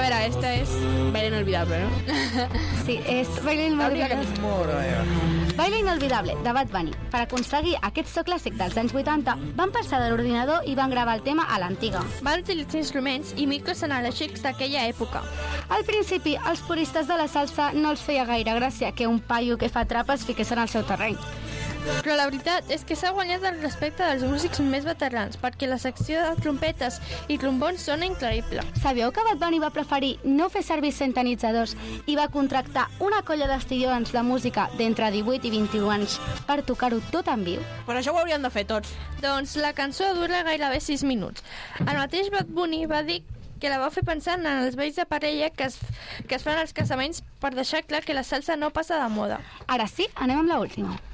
veure, esta és Baile Inolvidable, no? Sí, és Baile Inolvidable. Baile Inolvidable, de Bad Bunny. Per aconseguir aquest so clàssic dels anys 80, van passar de l'ordinador i van gravar el tema a l'antiga. Van utilitzar instruments i micros analògics d'aquella època. Al principi, als puristes de la salsa no els feia gaire gràcia que un paio que fa trap es fiqués en el seu terreny. Però la veritat és que s'ha guanyat el respecte dels músics més veterans perquè la secció de trompetes i trombons sona increïble. Sabíeu que Bad Bunny va preferir no fer servir sintonitzadors i va contractar una colla d'estudiants de música d'entre 18 i 21 anys per tocar-ho tot en viu? Però això ho haurien de fer tots. Doncs la cançó dura gairebé 6 minuts. El mateix Bad Bunny va dir que la va fer pensant en els balls de parella que es fan als casaments per deixar clar que la salsa no passa de moda. Ara sí, anem amb l'última.